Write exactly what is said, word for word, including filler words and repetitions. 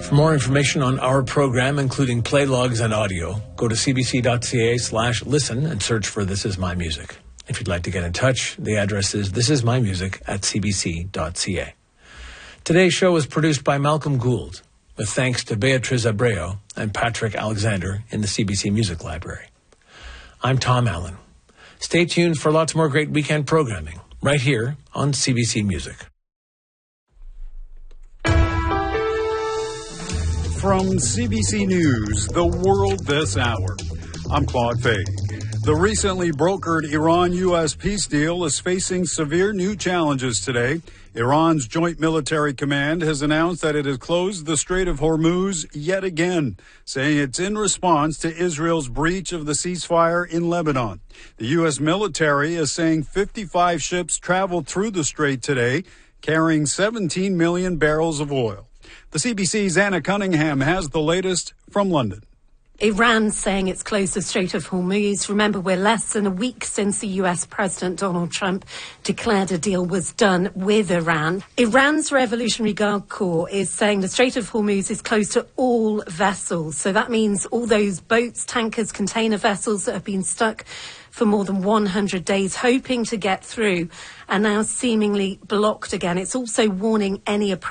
For more information on our program, including play logs and audio, go to cbc.ca slash listen and search for This Is My Music. If you'd like to get in touch, the address is thisismymusic at cbc.ca. Today's show was produced by Malcolm Gould, with thanks to Beatriz Abreu and Patrick Alexander in the C B C Music Library. I'm Tom Allen. Stay tuned for lots more great weekend programming right here on C B C Music. From C B C News, The World This Hour, I'm Claude Fay. The recently brokered Iran-U S peace deal is facing severe new challenges today. Iran's Joint Military Command has announced that it has closed the Strait of Hormuz yet again, saying it's in response to Israel's breach of the ceasefire in Lebanon. The U S military is saying fifty-five ships traveled through the strait today, carrying seventeen million barrels of oil. The C B C's Anna Cunningham has the latest from London. Iran saying it's closed the Strait of Hormuz. Remember, we're less than a week since the U S President Donald Trump declared a deal was done with Iran. Iran's Revolutionary Guard Corps is saying the Strait of Hormuz is closed to all vessels. So that means all those boats, tankers, container vessels that have been stuck for more than one hundred days, hoping to get through, are now seemingly blocked again. It's also warning any approach